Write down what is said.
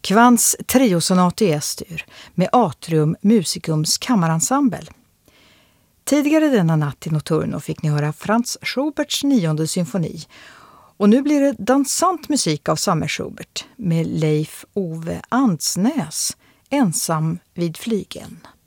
Kvants triosonat i S-dur med Atrium Musicums kammarensemble. Tidigare denna natt i Notturno fick ni höra Franz Schuberts 9:e symfoni. Och nu blir det dansant musik av samme Schubert med Leif Ove Andsnäs, ensam vid flygeln.